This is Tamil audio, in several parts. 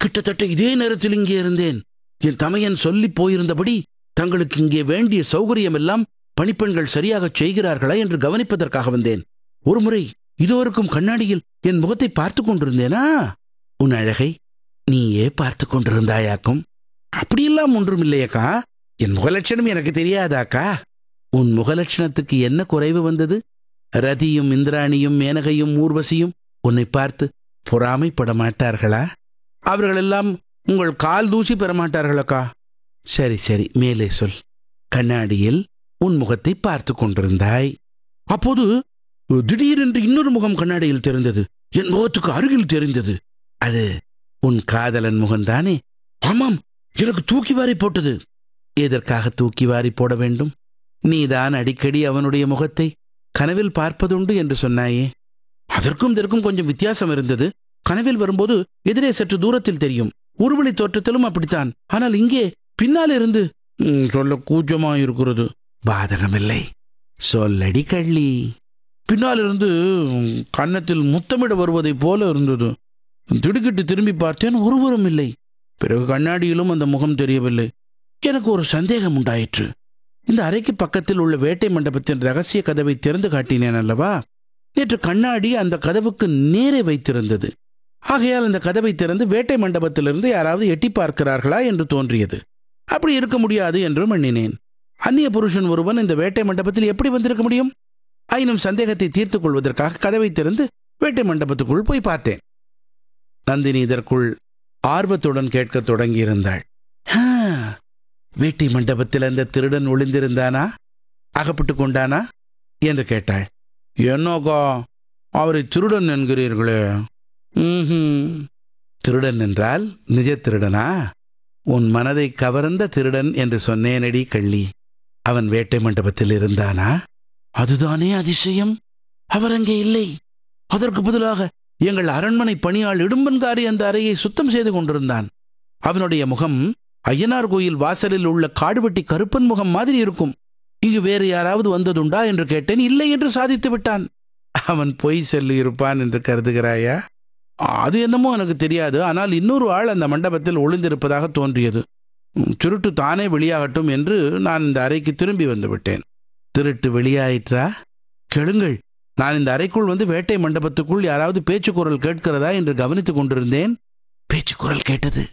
கிட்டத்தட்ட இதே நேரத்தில் இங்கே இருந்தேன். என் தமையன் சொல்லி போயிருந்தபடி தங்களுக்கு இங்கே வேண்டிய சௌகரியம் எல்லாம் பணிப்பெண்கள் சரியாகச் செய்கிறார்களா என்று கவனிப்பதற்காக வந்தேன். ஒருமுறை இதோருக்கும் கண்ணாடியில் என் முகத்தை பார்த்து கொண்டிருந்தேனா? உன் அழகை நீயே பார்த்து கொண்டிருந்தாயாக்கும். அப்படியெல்லாம் ஒன்றும் இல்லையக்கா. என் முகலட்சணம் எனக்கு தெரியாதாக்கா? உன் முகலட்சணத்துக்கு என்ன குறைவு வந்தது? ரதியும் இந்திராணியும் மேனகையும் ஊர்வசியும் உன்னை பார்த்து பொறாமைப்பட மாட்டார்களா? அவர்களெல்லாம் உங்கள் கால் தூசி பெறமாட்டார்களக்கா? சரி சரி, மேலே சொல். கண்ணாடியில் உன் முகத்தை பார்த்து கொண்டிருந்தாய். அப்போது திடீரென்று இன்னொரு முகம் கண்ணாடியில் தெரிந்தது. என் முகத்துக்கு அருகில் தெரிந்தது. அது உன் காதலன் முகம்தானே? ஆமாம், எனக்கு தூக்கி வாரி போட்டது. எதற்காக தூக்கி வாரி போட வேண்டும்? நீதான் அடிக்கடி அவனுடைய முகத்தை கனவில் பார்ப்பதுண்டு என்று சொன்னாயே. அதற்கும் இதற்கும் கொஞ்சம் வித்தியாசம் இருந்தது. கனவில் வரும்போது எதிரே சற்று தூரத்தில் தெரியும். உருவழி தோற்றத்திலும் அப்படித்தான். ஆனால் இங்கே பின்னால் இருந்து சொல்ல கூச்சமாயிருக்கிறது. பாதகமில்லை, சொல்லடி கள்ளி. பின்னால் இருந்து கன்னத்தில் முத்தமிட வருவதைப் போல இருந்தது. திடுக்கிட்டு திரும்பி பார்த்தேன், ஒருவரும் இல்லை. பிறகு கண்ணாடியிலும் அந்த முகம் தெரியவில்லை. எனக்கு ஒரு சந்தேகம் உண்டாயிற்று. இந்த அறைக்கு பக்கத்தில் உள்ள வேட்டை மண்டபத்தின் ரகசிய கதவை திறந்து காட்டினேன் அல்லவா? நேற்று கண்ணாடி அந்த கதவுக்கு நேரே வைத்திருந்தது. ஆகையால் அந்த கதவை திறந்து வேட்டை மண்டபத்திலிருந்து யாராவது எட்டி பார்க்கிறார்களா என்று தோன்றியது. அப்படி இருக்க முடியாது என்றும் எண்ணினேன். அந்நிய புருஷன் ஒருவன் இந்த வேட்டை மண்டபத்தில் எப்படி வந்திருக்க முடியும்? ஆயினும் சந்தேகத்தை தீர்த்துக் கொள்வதற்காக கதவை திறந்து வேட்டை மண்டபத்துக்குள் போய் பார்த்தேன். நந்தினி இதற்குள் ஆர்வத்துடன் கேட்கத் தொடங்கியிருந்தாள். வேட்டை மண்டபத்தில் அந்த திருடன் ஒளிந்திருந்தானா? அகப்பட்டு கொண்டானா என்று கேட்டாள். என்னோகா, அவரை திருடன் என்கிறீர்களே? திருடன் என்றால் நிஜ திருடனா? உன் மனதை கவர்ந்த திருடன் என்று சொன்னேனடி கள்ளி. அவன் வேட்டை மண்டபத்தில் இருந்தானா? அதுதானே அதிசயம். அவர் அங்கே இல்லை. அதற்கு பதிலாக எங்கள் அரண்மனை பணியாள் இடும்பன்காரி அந்த அறையை சுத்தம் செய்து கொண்டிருந்தான். அவனுடைய முகம் ஐயனார் கோயில் வாசலில் உள்ள காடுவெட்டி கருப்பன் முகம் மாதிரி இருக்கும். இங்கு வேறு யாராவது வந்ததுண்டா என்று கேட்டேன். இல்லை என்று சாதித்து விட்டான். அவன் பொய் சொல்லி இருப்பான் என்று கருதுகிறாயா? அது என்னமோ எனக்கு தெரியாது. ஆனால் இன்னொரு ஆள் அந்த மண்டபத்தில் ஒளிந்திருப்பதாக தோன்றியது. திருட்டு தானே வெளியாகட்டும் என்று நான் இந்த அறைக்கு திரும்பி வந்து விட்டேன். திருட்டு வெளியாயிற்றா? கெளுங்கள், நான் இந்த அறைக்குள் வந்து வேட்டை மண்டபத்துக்குள் யாராவது பேச்சுக்குரல் கேட்கிறதா என்று கவனித்துக் கொண்டிருந்தேன். பேச்சுக்குரல் கேட்டது.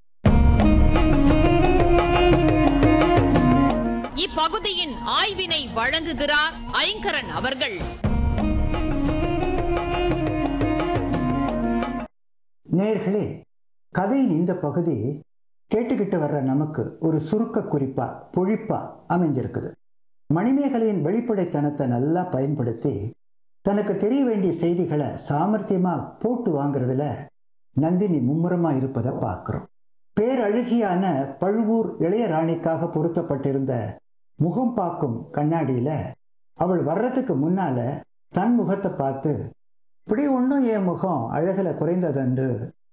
இப்பகுதியின் ஆய்வினை வழங்குகிறார் ஐங்கரன் அவர்கள். நேயர்களே, கதையின் இந்த பகுதி கேட்டுக்கிட்டு வர்ற நமக்கு ஒரு சுருக்க குறிப்பா பொழிப்பா அமைஞ்சிருக்குது. மணிமேகலையின் வெளிப்படைத்தனத்தை நல்லா பயன்படுத்தி தனக்கு தெரிய வேண்டிய செய்திகளை சாமர்த்தியமா போட்டு வாங்குறதுல நந்தினி மும்முரமா இருப்பதை பார்க்கிறோம். பேரழகியான பழுவூர் இளையராணிக்காக பொருத்தப்பட்டிருந்த முகம் பார்க்கும் கண்ணாடியில அவள் வர்றதுக்கு முன்னால தன் முகத்தை பார்த்து, இப்படி ஒன்றும் என் முகம் அழகில் குறைந்ததென்று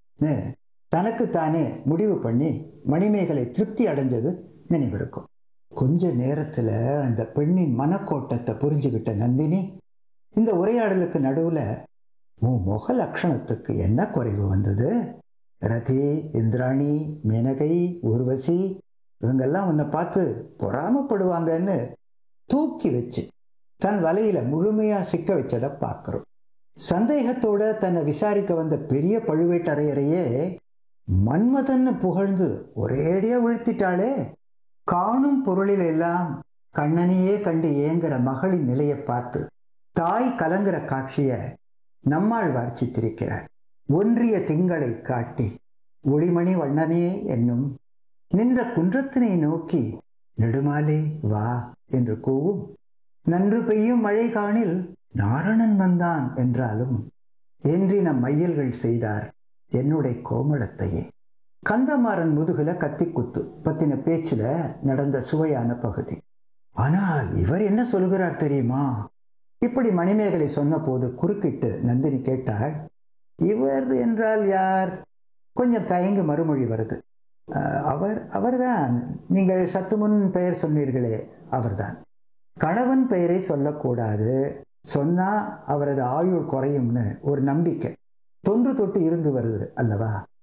தனக்குத்தானே முடிவு பண்ணி மணிமேகலை திருப்தி அடைஞ்சது நினைவிருக்கும். கொஞ்ச நேரத்தில் அந்த பெண்ணின் மனக்கோட்டத்தை புரிஞ்சுக்கிட்ட நந்தினி இந்த உரையாடலுக்கு நடுவில், உன் முக லட்சணத்துக்கு என்ன குறைவு வந்தது? ரதி, இந்திராணி, மேனகை, ஊர்வசி இவங்கெல்லாம் உன்னை பார்த்து பொறாமப்படுவாங்கன்னு தூக்கி வச்சு தன் வலையில முழுமையா சிக்க வச்சதை பார்க்கிறோம். சந்தேகத்தோட தன்னை விசாரிக்க வந்த பெரிய பழுவேட்டரையரையே மன்மதன்னு புகழ்ந்து ஒரேடியா வீழ்த்திட்டாளே. காணும் பொருளில் எல்லாம் கண்ணனையே கண்டு ஏங்குற மகளின் நிலையை பார்த்து தாய் கலங்குற காட்சிய நம்மாழ்வார் சித்திரிக்கிறார். ஒன்றிய திங்களை காட்டி ஒளிமணி வண்ணனே என்னும் நின்ற குன்றத்தினை நோக்கி நெடுமாலே வா என்று கூவும். நன்று பெய்யும் மழை காணில் நாரணன் வந்தான் என்றாலும் என்றின மையல்கள் செய்தார் என்னுடைய கோமளத்தையே. கந்தமாறன் முதுகுல கத்திக்குத்து பத்தின பேச்சுல நடந்த சுவையான பகுதி. ஆனால் இவர் என்ன சொல்கிறார் தெரியுமா? இப்படி மணிமேகலை சொன்ன போது குறுக்கிட்டு நந்தினி கேட்டாள், இவர் என்றால் யார்? கொஞ்சம் தயங்கி மறுமொழி வருது. அவர்தான், நீங்கள் சற்று முன் பெயர் சொன்னீர்களே அவர்தான். கணவன் பெயரை சொல்லக்கூடாது, சொன்னா அவரது ஆயுள் குறையும்னு ஒரு நம்பிக்கை தொன்று தொட்டு இருந்து வருது அல்லவா?